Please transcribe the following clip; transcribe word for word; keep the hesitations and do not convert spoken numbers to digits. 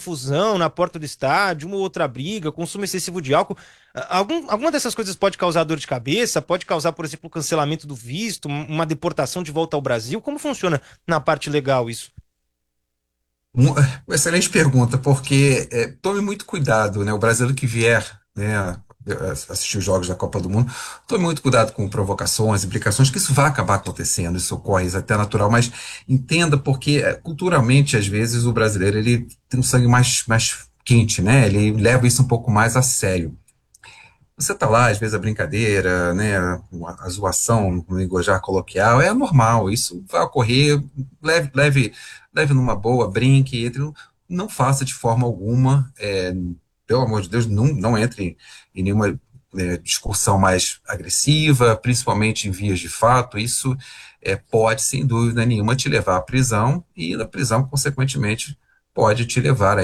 confusão na porta do estádio, uma ou outra briga, consumo excessivo de álcool. Ah, Algum, alguma dessas coisas pode causar dor de cabeça, pode causar, por exemplo, o cancelamento do visto, um- uma deportação de volta ao Brasil? Como funciona na parte legal isso? Um- Excelente pergunta, porque é, tome muito cuidado, né? O brasileiro que vier, né, assistir os jogos da Copa do Mundo, tome muito cuidado com provocações, implicações, que isso vai acabar acontecendo, isso ocorre, isso é até natural, mas entenda porque é, culturalmente, às vezes, o brasileiro ele tem um sangue mais, mais quente, né? Ele leva isso um pouco mais a sério. Você tá lá, às vezes a brincadeira, né, a zoação no linguajar coloquial é normal, isso vai ocorrer, leve, leve, leve numa boa, brinque, entre, não faça de forma alguma, é, pelo amor de Deus, não, não entre em nenhuma é, discussão mais agressiva, principalmente em vias de fato, isso é, pode, sem dúvida nenhuma, te levar à prisão e na prisão, consequentemente, pode te levar